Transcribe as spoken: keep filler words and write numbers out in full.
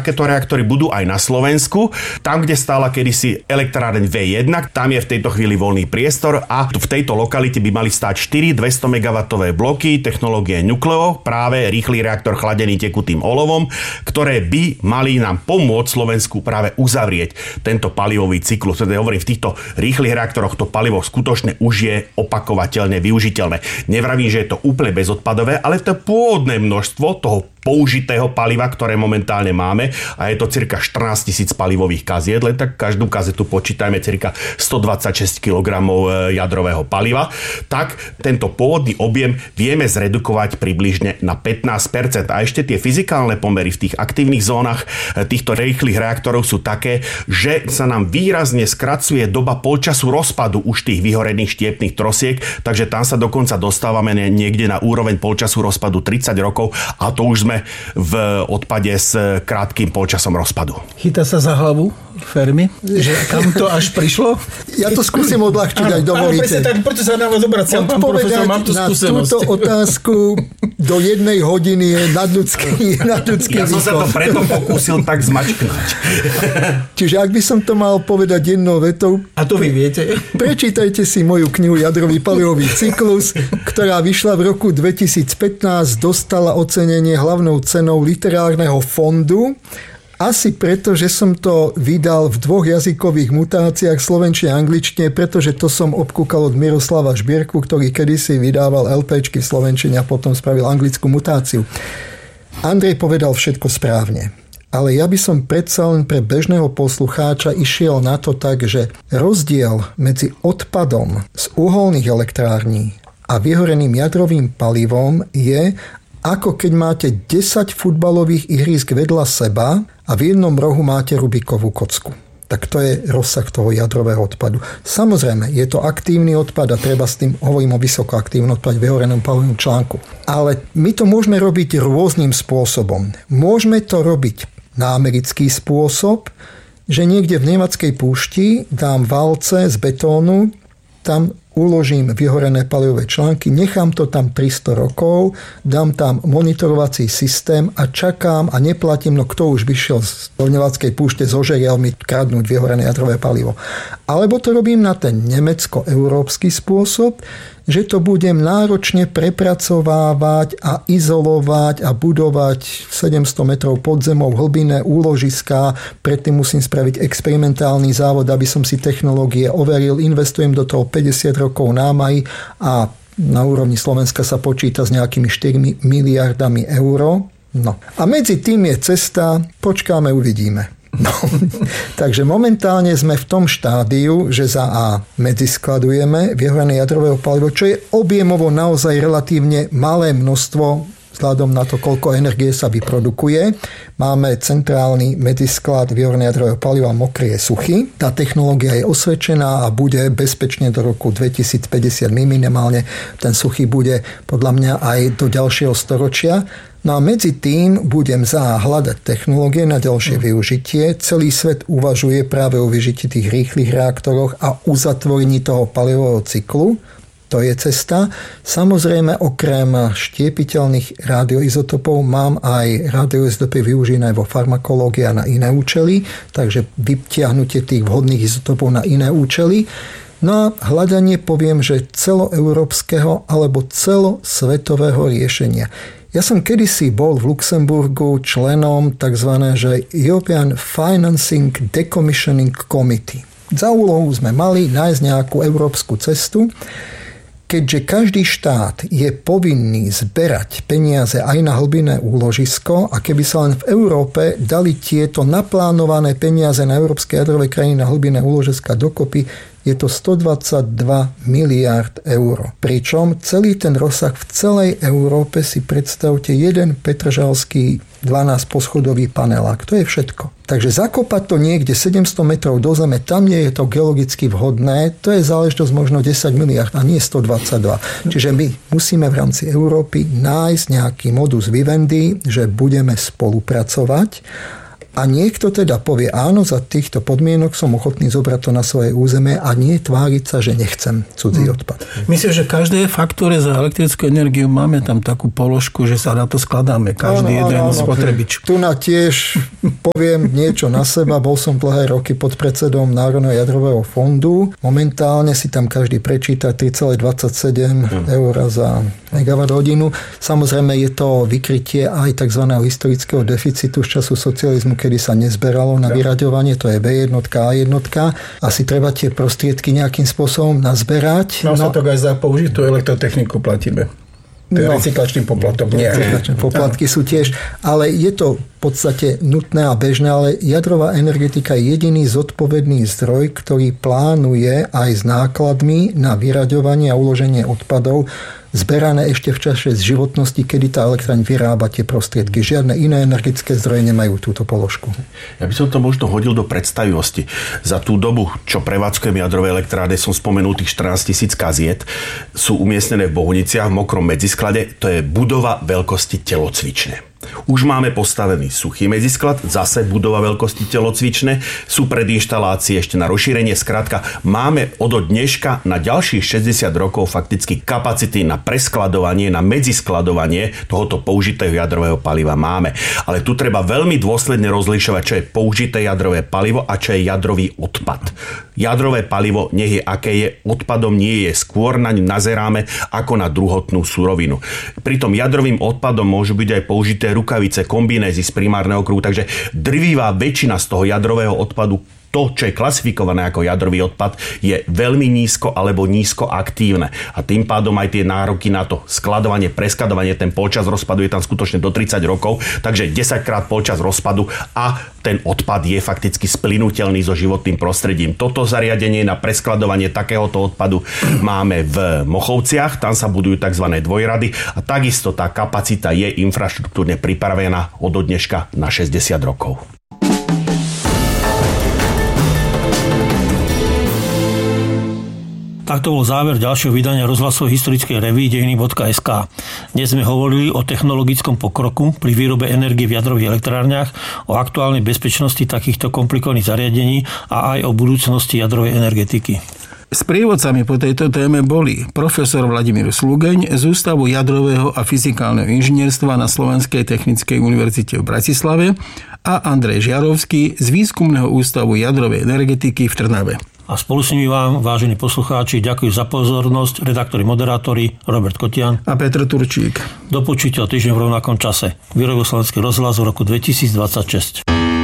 takéto reaktory budú aj na Slovensku. Tam, kde stála kedysi elektráreň vé jeden, tam je v tejto chvíli voľný priestor a v tejto lokalite by mali stáť štyri dvestomegawattové bloky technológie Nucleo, práve rýchly reaktor chladený tekutým olovom, ktoré by mali nám pomôcť Slovensku práve uzavrieť tento palivový cyklus. Teda hovorím, v týchto rýchlych reaktoroch to palivo skutočne už je opakovateľne využiteľné. Nevravím, že je to úplne bezodpadové, ale to pôvodné množstvo toho použitého paliva, ktoré momentálne máme, a je to cirka štrnásť tisíc palivových kaziet, len tak každú kazetu počítajme cirka stodvadsaťšesť kilogramov jadrového paliva, tak tento pôvodný objem vieme zredukovať približne na pätnásť percent. A ešte tie fyzikálne pomery v tých aktívnych zónach týchto rýchlych reaktorov sú také, že sa nám výrazne skracuje doba polčasu rozpadu už tých vyhorených štiepných trosiek, takže tam sa dokonca dostávame niekde na úroveň polčasu rozpadu tridsať rokov a to už sme v odpade s krátkym polčasom rozpadu. Chytá sa za hlavu Fermi, že kam to až prišlo? Ja to skúsim odľahčiť, aj dovolíte. Áno, tak preto sa na vás obraciam, pán profesor, mám tu skúsenosť. Na túto otázku do jednej hodiny je nadľudský, nadľudský Ja som sa to preto pokúsil tak zmačknúť. Čiže ak by som to mal povedať jednou vetou... A to vy viete. Prečítajte si moju knihu Jadrový palivový cyklus, ktorá vyšla v roku dvetisícpätnásť, dostala ocenenie hlavnou cenou literárneho fondu. Asi preto, že som to vydal v dvoch jazykových mutáciách, slovenčine a angličtine, pretože to som obkúkal od Miroslava Žbierku, ktorý kedysi vydával LPčky v slovenčine a potom spravil anglickú mutáciu. Andrej povedal všetko správne. Ale ja by som predsa len pre bežného poslucháča išiel na to tak, že rozdiel medzi odpadom z uholných elektrární a vyhoreným jadrovým palivom je, ako keď máte desať futbalových ihrísk vedľa seba a v jednom rohu máte Rubikovú kocku. Tak to je rozsah toho jadrového odpadu. Samozrejme, je to aktívny odpad a treba s tým, hovorím o vysokoaktívnom odpade, vyhorenom palivom článku. Ale my to môžeme robiť rôznym spôsobom. Môžeme to robiť na americký spôsob, že niekde v nemeckej púšti dám valce z betónu, tam uložím vyhorené palivové články, nechám to tam tristo rokov, dám tam monitorovací systém a čakám a neplatím, no kto už by šiel z nemeckej púšte zo žeriavmi kradnúť vyhorené jadrové palivo. Alebo to robím na ten nemecko-európsky spôsob, že to budem náročne prepracovávať a izolovať a budovať sedemsto metrov pod zemou hlbinné úložiská. Predtým musím spraviť experimentálny závod, aby som si technológie overil. Investujem do toho päťdesiat rokov námahy a na úrovni Slovenska sa počíta s nejakými štyri miliardami eur. No. A medzi tým je cesta, počkáme, uvidíme. No, takže momentálne sme v tom štádiu, že za A medziskladujeme vyhorené jadrového palivo, čo je objemovo naozaj relatívne malé množstvo vzhľadom na to, koľko energie sa vyprodukuje. Máme centrálny medzisklad vyhoreného jadrového paliva, mokrý je suchý. Tá technológia je osvedčená a bude bezpečne do roku dvetisícpäťdesiat. Minimálne ten suchý bude podľa mňa aj do ďalšieho storočia. No a medzi tým budem za hľadať technológie na ďalšie využitie. Celý svet uvažuje práve o využití tých rýchlych reaktoroch a uzatvorení toho palivového cyklu. To je cesta. Samozrejme, okrem štiepiteľných radioizotopov mám aj radioizotopy využené vo farmakológii a na iné účely, takže vytiahnutie tých vhodných izotopov na iné účely. No a hľadanie poviem, že celoeurópskeho alebo celosvetového riešenia. Ja som kedysi bol v Luxemburgu členom tzv. European Financing Decommissioning Committee. Za úlohu sme mali nájsť nejakú európsku cestu, keďže každý štát je povinný zberať peniaze aj na hlbinné úložisko a keby sa len v Európe dali tieto naplánované peniaze na európske jadrové krajiny na hlbinné úložiska dokopy, je to stodvadsaťdva miliárd eur. Pričom celý ten rozsah v celej Európe si predstavte jeden petržalský dvanásťposchodový panelák. To je všetko. Takže zakopať to niekde sedemsto metrov do zeme, tam nie je to geologicky vhodné, to je záležitosť možno desať miliárd a nie stodvadsaťdva. Čiže my musíme v rámci Európy nájsť nejaký modus vivendi, že budeme spolupracovať. A niekto teda povie, áno, za týchto podmienok som ochotný zobrať to na svoje územie a nie tváriť sa, že nechcem cudzí odpad. Myslím, že každé faktúre za elektrickú energiu máme tam takú položku, že sa na to skladáme. Každý áno, jeden áno, spotrebič. Tu na tiež poviem niečo na seba. Bol som dlhé roky pod predsedom Národného jadrového fondu. Momentálne si tam každý prečíta tri celé dvadsaťsedem eur za megawatt hodinu. Samozrejme je to vykrytie aj tzv. Historického deficitu z času socializmu, kedy sa nezberalo na vyraďovanie, to je vé jedna, á jedna. Asi treba tie prostriedky nejakým spôsobom nazberať. No, no sa to aj za použitú elektrotechniku platíme. To je no, recyklačný poplatok. Nie. Recyklačné poplatky sú tiež, ale je to v podstate nutné a bežné, ale jadrová energetika je jediný zodpovedný zdroj, ktorý plánuje aj s nákladmi na vyraďovanie a uloženie odpadov zberané ešte v čase životnosti, kedy tá elektráň vyrába tie prostriedky. Žiadne iné energetické zdroje nemajú túto položku. Ja by som to možno hodil do predstavivosti. Za tú dobu, čo prevádzkujem jadrové elektrárne, som spomenul tých štrnásť tisíc kaziet, sú umiestnené v Bohuniciach v mokrom medzisklade. To je budova veľkosti telocvične. Už máme postavený suchý medzisklad, zase budova veľkosti telocvične, sú predinštalácie ešte na rozšírenie. Skrátka, máme od dneška na ďalších šesťdesiat rokov fakticky kapacity na preskladovanie, na medziskladovanie tohoto použitého jadrového paliva máme. Ale tu treba veľmi dôsledne rozlišovať, čo je použité jadrové palivo a čo je jadrový odpad. Jadrové palivo, nech je aké je, odpadom nie je, skôr naň nazeráme ako na druhotnú surovinu. Pritom jadrovým odpadom môžu byť aj použité rukavice, kombinézy z primárneho kruhu, takže drvivá väčšina z toho jadrového odpadu, to, čo je klasifikované ako jadrový odpad, je veľmi nízko alebo nízko aktívne. A tým pádom aj tie nároky na to skladovanie, preskladovanie, ten polčas rozpadu je tam skutočne do tridsať rokov, takže desaťkrát polčas rozpadu a ten odpad je fakticky splynuteľný so životným prostredím. Toto zariadenie na preskladovanie takéhoto odpadu máme v Mochovciach, tam sa budujú tzv. Dvojrady a takisto tá kapacita je infraštruktúrne pripravená od dneška na šesťdesiat rokov. Takto bol záver ďalšieho vydania rozhlasovej historickej revue dejiny bodka es ká. Dnes sme hovorili o technologickom pokroku pri výrobe energie v jadrových elektrárniach, o aktuálnej bezpečnosti takýchto komplikovaných zariadení a aj o budúcnosti jadrovej energetiky. Sprievodcami po tejto téme boli profesor Vladimír Slugeň z Ústavu jadrového a fyzikálneho inžinierstva na Slovenskej technickej univerzite v Bratislave a Andrej Žiarovský z Výskumného ústavu jadrovej energetiky v Trnave. A spolu s nimi vám, vážení poslucháči, ďakujem za pozornosť, redaktori, moderátori Robert Kotian a Petr Turčík. Do počutia o týždeň v rovnakom čase. Vyrobil Slovenský rozhlas v roku dvetisícdvadsaťšesť.